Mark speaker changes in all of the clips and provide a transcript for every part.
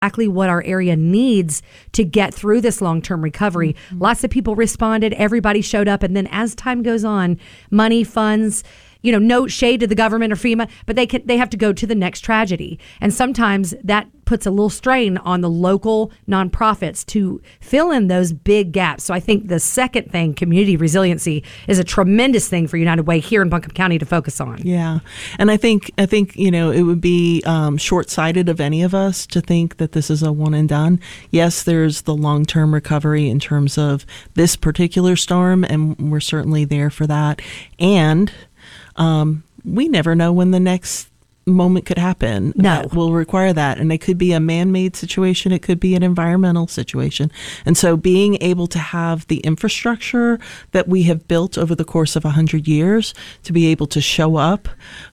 Speaker 1: exactly what our area needs to get through this long-term recovery. Lots of people responded, everybody showed up, and then as time goes on, money, funds, no shade to the government or FEMA, but they have to go to the next tragedy. And sometimes that puts a little strain on the local nonprofits to fill in those big gaps. So I think the second thing, community resiliency, is a tremendous thing for United Way here in Buncombe County to focus on.
Speaker 2: Yeah. And I think it would be short-sighted of any of us to think that this is a one and done. Yes, there's the long-term recovery in terms of this particular storm, and we're certainly there for that. And we never know when the next moment could happen.
Speaker 1: No.
Speaker 2: That will require that. And it could be a man-made situation. It could be an environmental situation. And so being able to have the infrastructure that we have built over the course of 100 years to be able to show up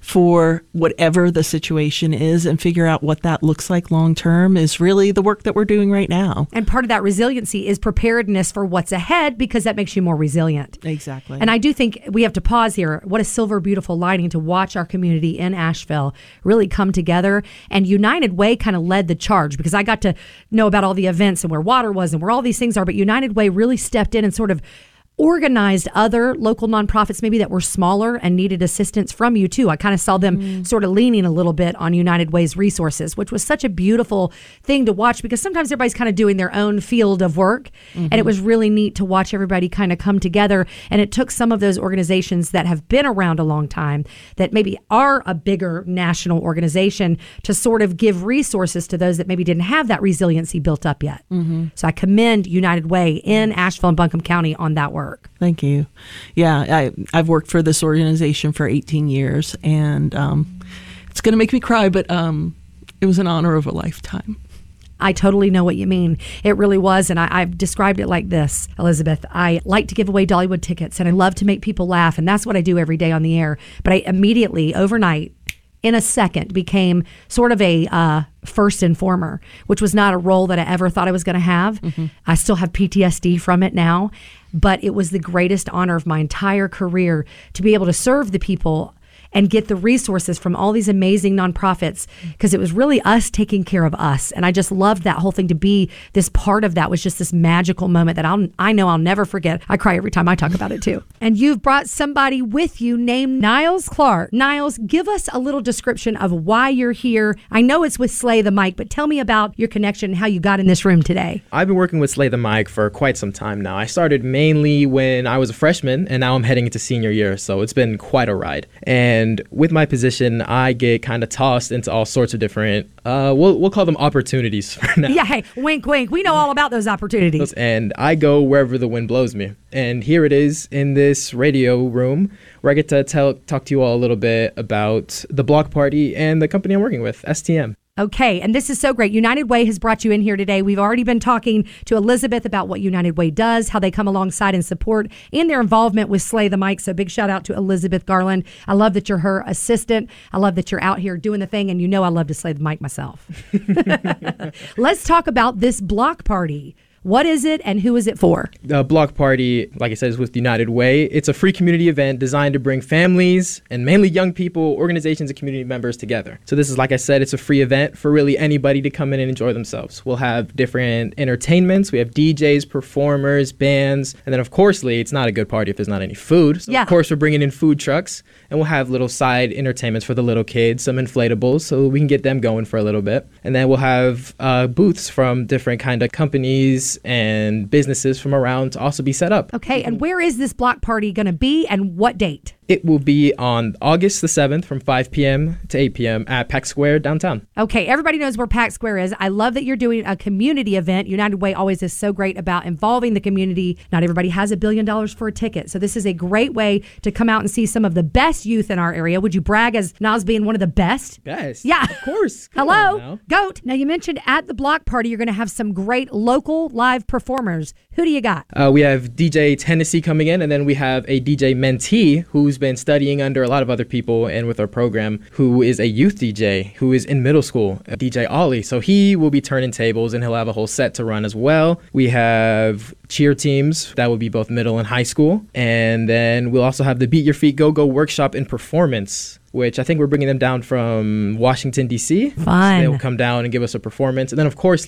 Speaker 2: for whatever the situation is and figure out what that looks like long-term is really the work that we're doing right now.
Speaker 1: And part of that resiliency is preparedness for what's ahead, because that makes you more resilient.
Speaker 2: Exactly.
Speaker 1: And I do think we have to pause here. What a silver, beautiful lining to watch our community in Asheville really come together. And United Way kind of led the charge, because I got to know about all the events and where water was and where all these things are. But United Way really stepped in and sort of organized other local nonprofits maybe that were smaller and needed assistance from you too. I kind of saw them sort of leaning a little bit on United Way's resources, which was such a beautiful thing to watch, because sometimes everybody's kind of doing their own field of work. And it was really neat to watch everybody kind of come together. And it took some of those organizations that have been around a long time, that maybe are a bigger national organization, to sort of give resources to those that maybe didn't have that resiliency built up yet. So I commend United Way in Asheville and Buncombe County on that work.
Speaker 2: Thank you. Yeah, I've worked for this organization for 18 years, and it's going to make me cry, but it was an honor of a lifetime.
Speaker 1: I totally know what you mean. It really was. And I've described it like this, Elizabeth. I like to give away Dollywood tickets, and I love to make people laugh. And that's what I do every day on the air. But I immediately, overnight, in a second, became sort of a first informer, which was not a role that I ever thought I was going to have. I still have PTSD from it now, but it was the greatest honor of my entire career to be able to serve the people and get the resources from all these amazing nonprofits, because it was really us taking care of us. And I just loved that whole thing. To be this part of that was just this magical moment that I know I'll never forget. I cry every time I talk about it too. And you've brought somebody with you named Niles Clark. Niles, give us a little description of why you're here. I know it's with Slay the Mic, but tell me about your connection and how you got in this room today.
Speaker 3: I've been working with Slay the Mic for quite some time now. I started mainly when I was a freshman, and now I'm heading into senior year, so it's been quite a ride. And with my position, I get kind of tossed into all sorts of different, we'll call them opportunities for now.
Speaker 1: Yeah, hey, wink, wink. We know all about those opportunities.
Speaker 3: And I go wherever the wind blows me. And here it is in this radio room where I get to talk to you all a little bit about the Block Party and the company I'm working with, STM.
Speaker 1: Okay, and this is so great. United Way has brought you in here today. We've already been talking to Elizabeth about what United Way does, how they come alongside and support, and their involvement with Slay the Mic. So big shout out to Elizabeth Garland. I love that you're her assistant. I love that you're out here doing the thing, and I love to slay the mic myself. Let's talk about this block party. What is it and who is it for?
Speaker 3: The Block Party, like I said, is with United Way. It's a free community event designed to bring families and mainly young people, organizations, and community members together. So this is, like I said, it's a free event for really anybody to come in and enjoy themselves. We'll have different entertainments. We have DJs, performers, bands. And then, of course, Lee, it's not a good party if there's not any food. So, of course, we're bringing in food trucks. And we'll have little side entertainments for the little kids, some inflatables, so we can get them going for a little bit. And then we'll have booths from different kind of companies and businesses from around to also be set up.
Speaker 1: Okay, and where is this block party going to be and what date?
Speaker 3: It will be on August the 7th from 5 p.m. to 8 p.m. at Pack Square downtown.
Speaker 1: Okay, everybody knows where Pack Square is. I love that you're doing a community event. United Way always is so great about involving the community. Not everybody has $1 billion for a ticket. So this is a great way to come out and see some of the best youth in our area. Would you brag as Nas being one of the best?
Speaker 3: Best?
Speaker 1: Yeah.
Speaker 3: Of course.
Speaker 1: Hello, GOAT. Now you mentioned at the block party you're going to have some great local live live performers. Who do you got?
Speaker 3: We have DJ Tennessee coming in, and then we have a DJ mentee who's been studying under a lot of other people and with our program, who is a youth DJ who is in middle school, DJ Ollie. So he will be turning tables, and he'll have a whole set to run as well. We have cheer teams that will be both middle and high school. And then we'll also have the Beat Your Feet Go-Go workshop in performance, which I think we're bringing them down from Washington, D.C.
Speaker 1: Fun.
Speaker 3: So they'll come down and give us a performance. And then, of course,